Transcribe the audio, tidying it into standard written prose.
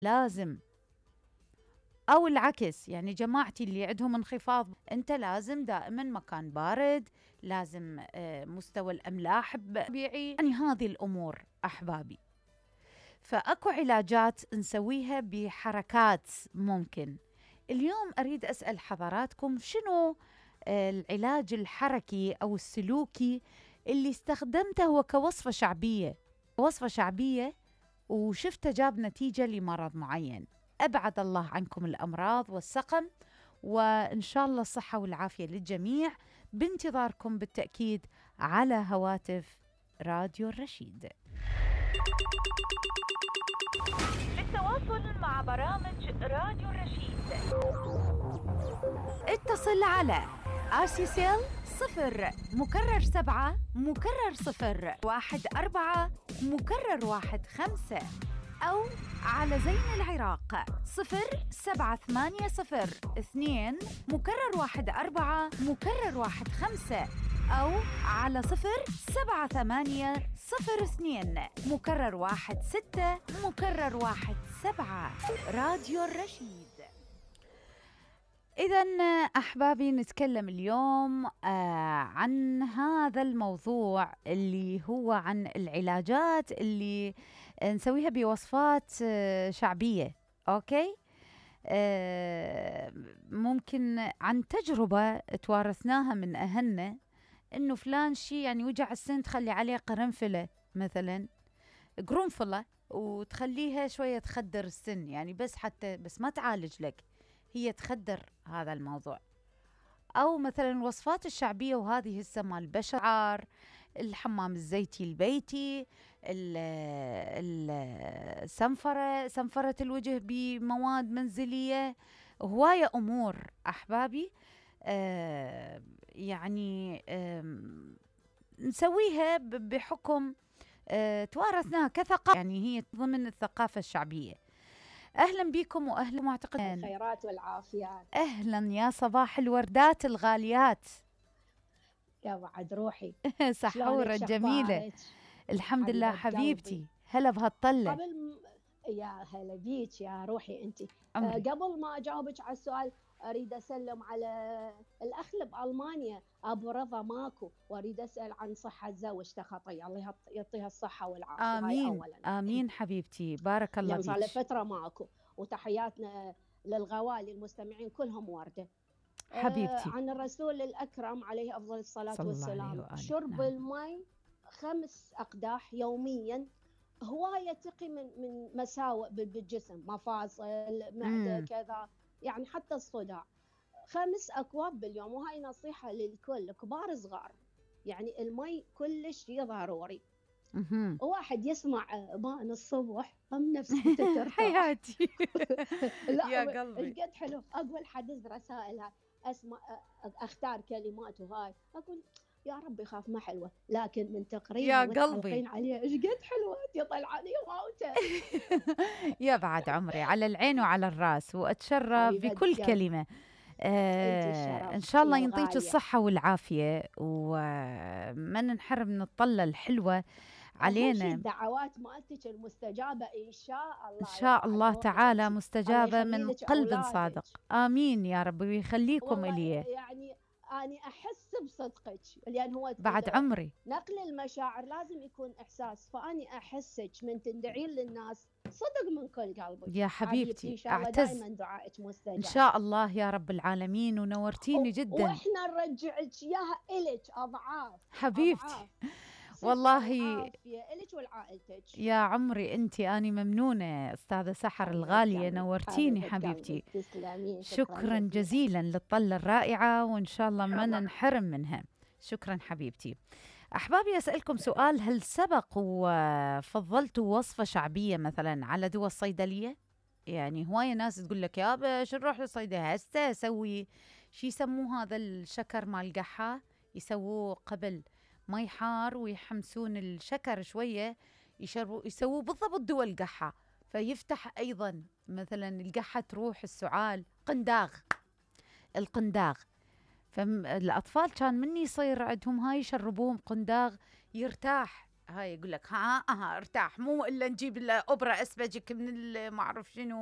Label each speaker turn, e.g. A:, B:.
A: لازم، أو العكس، يعني جماعتي اللي عندهم انخفاض، أنت لازم دائما مكان بارد، لازم مستوى الأملاح طبيعي، يعني هذه الأمور أحبابي. فأكو علاجات نسويها بحركات ممكن. اليوم أريد أسأل حضراتكم شنو العلاج الحركي أو السلوكي اللي استخدمته هو كوصفة شعبية، وصفة شعبية وشفته جاب نتيجة لمرض معين. أبعد الله عنكم الأمراض والسقم، وإن شاء الله الصحة والعافية للجميع، بانتظاركم بالتأكيد على هواتف راديو الرشيد. للتواصل مع برامج راديو الرشيد اتصل على آسيسيل 0 مكرر 7 14 15 أو على زين العراق 0780 14 15 أو على 07802 16 17. راديو الرشيد. إذن أحبابي نتكلم اليوم عن هذا الموضوع اللي هو عن العلاجات اللي نسويها بوصفات شعبية. أوكي، ممكن عن تجربة توارثناها من أهلنا، إنه فلان شي يعني وجع السن تخلي عليه قرنفلة مثلا، قرنفلة، وتخليها شوية تخدر السن، يعني بس حتى بس ما تعالج لك، هي تخدر هذا الموضوع. أو مثلا الوصفات الشعبية، وهذه هسه مال البشر، الحمام الزيتي البيتي، سنفرة الوجه بمواد منزلية، هواية أمور أحبابي يعني نسويها بحكم توارثناها كثقافة، يعني هي ضمن الثقافة الشعبية. أهلا بكم وأهلا معتقدين
B: الخيرات والعافيات.
A: أهلا يا صباح الوردات الغاليات
B: يا وعد روحي.
A: سحورة جميلة. الحمد لله حبيبتي قلبي. هلا بهالطلة.
B: يا هلا بيك يا روحي انت.
A: عمري.
B: قبل ما اجاوبك على السؤال، اريد اسلم على الاخ بالمانيا ابو رضا ماكو، واريد اسال عن صحه زوجته خطيه، الله يعطيها الصحه والعافيه.
A: آمين
B: هاي اولا.
A: آمين حبيبتي، بارك الله
B: يعني
A: فيك.
B: صار له فتره ماكو، وتحياتنا للغوالي المستمعين كلهم وارده.
A: حبيبتي.
B: عن الرسول الأكرم عليه أفضل الصلاة والسلام، شرب الماء 5 أقداح يوميا هواية تقي من مساوئ بالجسم، مفاصل، معدة، كذا، يعني حتى الصداع. 5 أكواب باليوم، وهاي نصيحة للكل كبار صغار، يعني الماء كلش شيء ضروري. واحد يسمع بان الصبح هم نفسه ترتاح.
A: حياتي.
B: لا
A: يا قلبي
B: ايش قد حلو. اقول حدث رسائلها، اسمع اختار كلمات، وهاي اقول يا رب يخاف ما حلوه، لكن من تقريبها وتعلقين عليها ايش قد حلوه انت طلعاني موته.
A: يا بعد عمري، على العين وعلى الراس، واتشرف بكل كلمه. إن شاء الله ينطيك الصحة والعافية، وما ننحرم من الطلة الحلوة علينا.
B: أهم الدعوات مالتك المستجابة إن شاء الله،
A: إن شاء الله تعالى مستجابة من قلب صادق. آمين يا رب، ويخليكم إلي.
B: يعني أنا أحس بصدقك، لأن هو
A: بعد عمري
B: نقل المشاعر لازم يكون إحساس، فأني أحسك من تندعين للناس صدق من كل قلبك
A: يا حبيبتي.
B: إن شاء الله دائما دعائك مستجاب
A: إن شاء الله يا رب العالمين، ونورتيني جدا.
B: وإحنا نرجعك إياها إلك أضعاف
A: حبيبتي
B: أضعاف.
A: والله
B: إلك ولعائلتك
A: يا عمري. أنتي أني ممنونة أستاذة سحر الغالية، نورتيني حبيبتي. شكرا جزيلا للطلة الرائعة، وإن شاء الله ما ننحرم منها. شكرا حبيبتي. أحبابي أسألكم سؤال، هل سبق وفضلتوا وصفة شعبية مثلا على دواء الصيدلية؟ يعني هواية ناس تقول لك يا باش نروح للصيدلية هسه أسوي شي يسموه هذا الشكر مال القحة، يسووه قبل مي حار ويحمسون الشكر شوية، يسووه بالضبط دواء القحة، فيفتح أيضا مثلا القحة تروح، السعال، القنداغ. فالأطفال كان مني يصير عندهم هاي يشربوهم قنداغ يرتاح هاي يقول لك ها ارتاح، مو الا نجيب له اوبرا اسبجك من ما اعرف شنو.